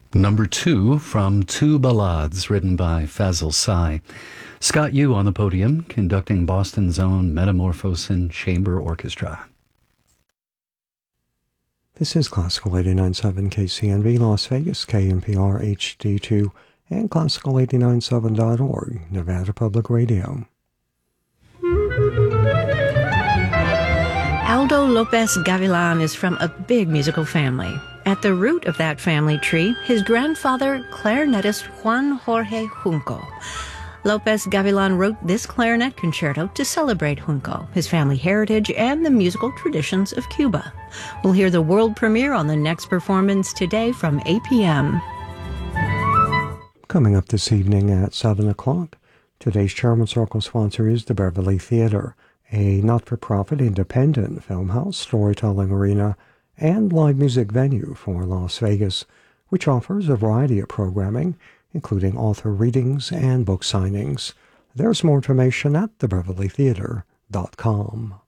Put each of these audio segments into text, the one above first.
Number 2 from Two Ballades, written by Fazil Say. Scott Yu on the podium, conducting Boston's own Metamorphosin Chamber Orchestra. This is Classical 89.7 KCNV Las Vegas, KNPR HD2, and Classical897.org, Nevada Public Radio. Aldo Lopez Gavilan is from a big musical family. At the root of that family tree, his grandfather, clarinetist Juan Jorge Junco. Lopez Gavilan wrote this clarinet concerto to celebrate Junco, his family heritage, and the musical traditions of Cuba. We'll hear the world premiere on the next performance today from 8 p.m. Coming up this evening at 7 o'clock, today's Chairman Circle sponsor is the Beverly Theater, a not-for-profit independent film house, storytelling arena, and live music venue for Las Vegas, which offers a variety of programming, including author readings and book signings. There's more information at thebeverlytheater.com.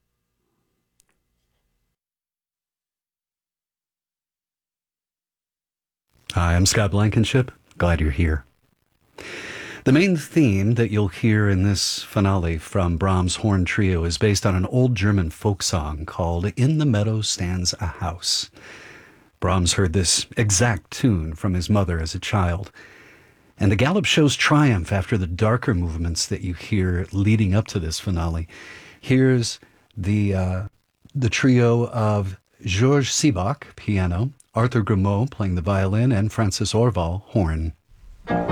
Hi, I'm Scott Blankenship. Glad you're here. The main theme that you'll hear in this finale from Brahms' Horn Trio is based on an old German folk song called In the Meadow Stands a House. Brahms heard this exact tune from his mother as a child, and the Gallup shows triumph after the darker movements that you hear leading up to this finale. Here's the trio of Georges Sibach, piano, Arthur Grimaud playing the violin, and Francis Orval, horn.